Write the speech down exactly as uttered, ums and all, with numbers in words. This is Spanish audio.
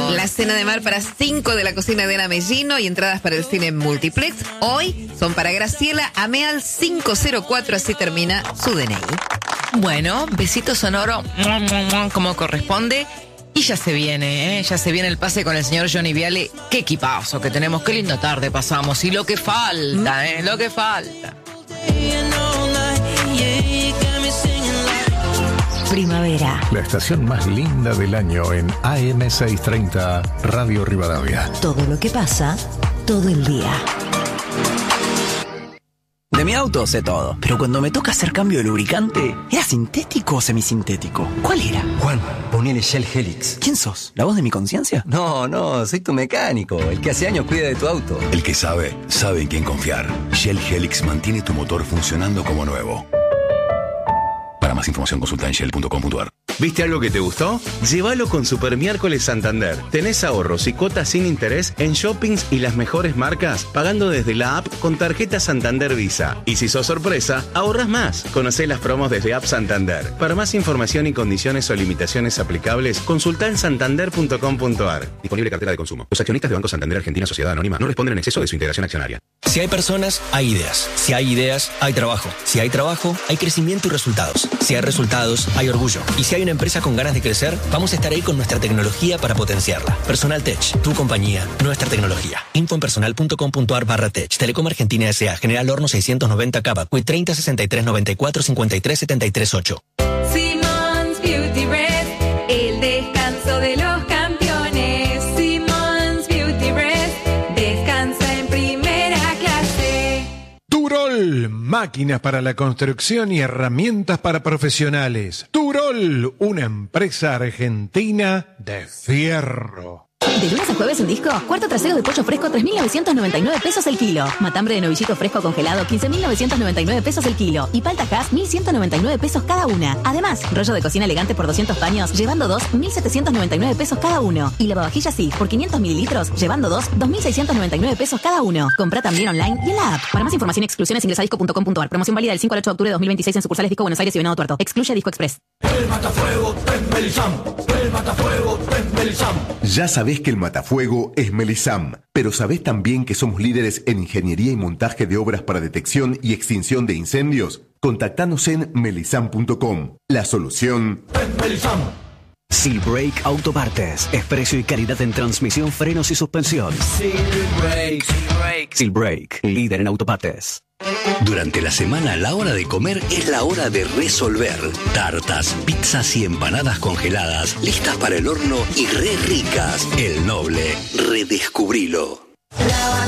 La cena de mar para cinco de la cocina de Ana Mellino y entradas para el cine Multiplex. Hoy son para Graciela Ameal cinco cero cuatro, así termina su D N I. Bueno, besito sonoro como corresponde. Y ya se viene, ¿eh? Ya se viene el pase con el señor Johnny Viale. Qué equipazo que tenemos, qué linda tarde pasamos. Y lo que falta, ¿eh? Lo que falta. Primavera. La estación más linda del año en A M seiscientos treinta Radio Rivadavia. Todo lo que pasa, todo el día. De mi auto sé todo, pero cuando me toca hacer cambio de lubricante, ¿era sintético o semisintético? ¿Cuál era? Juan, ponele Shell Helix. ¿Quién sos? ¿La voz de mi conciencia? No, no, soy tu mecánico, el que hace años cuida de tu auto. El que sabe, sabe en quién confiar. Shell Helix mantiene tu motor funcionando como nuevo. Para más información consulta en shell punto com punto a r. ¿Viste algo que te gustó? Llévalo con Super Miércoles Santander. Tenés ahorros y cuotas sin interés en shoppings y las mejores marcas, pagando desde la app con tarjeta Santander Visa. Y si sos sorpresa, ahorras más. Conocé las promos desde App Santander. Para más información y condiciones o limitaciones aplicables, consulta en santander punto com punto a r. Disponible cartera de consumo. Los accionistas de Banco Santander Argentina Sociedad Anónima no responden en exceso de su integración accionaria. Si hay personas, hay ideas. Si hay ideas, hay trabajo. Si hay trabajo, hay crecimiento y resultados. Si hay resultados, hay orgullo. Y si hay una empresa con ganas de crecer, vamos a estar ahí con nuestra tecnología para potenciarla. Personal Tech, tu compañía, nuestra tecnología. Info en personal punto com punto a r barra tech. Telecom Argentina S A. General Horno seiscientos noventa Cava. Q treinta sesenta y tres noventa y cuatro cincuenta y tres setenta y tres ocho. Simmons Beauty Rest, el descanso de los campeones. Simmons Beauty Rest, descansa en primera clase. Turol, máquinas para la construcción y herramientas para profesionales. Turol, una empresa argentina de fierro. De lunes a jueves en Disco, cuarto trasero de pollo fresco tres mil novecientos noventa y nueve pesos el kilo. Matambre de novillito fresco congelado quince mil novecientos noventa y nueve pesos el kilo. Y palta Hass mil ciento noventa y nueve pesos cada una. Además, rollo de cocina elegante por doscientos paños, llevando dos, mil setecientos noventa y nueve pesos cada uno. Y lavavajillas sí, por quinientos mililitros, llevando dos, dos mil seiscientos noventa y nueve pesos cada uno. Compra también online y en la app. Para más información y exclusiones ingresa a disco punto com punto a r. Promoción válida del cinco al ocho de octubre de dos mil veintiséis en sucursales Disco Buenos Aires y Venado Tuerto. Excluye Disco Express. El matafuego es Melisam. El matafuego es Melisam. Ya sabés que el matafuego es Melisam, pero ¿sabés también que somos líderes en ingeniería y montaje de obras para detección y extinción de incendios? Contactanos en melisam punto com. La solución es Melisam. Silbrake Autopartes. Es precio y calidad en transmisión, frenos y suspensión. Silbrake. Silbrake. Silbrake, líder en autopartes. Durante la semana, la hora de comer es la hora de resolver. Tartas, pizzas y empanadas congeladas, listas para el horno y re ricas. El Noble, redescubrilo.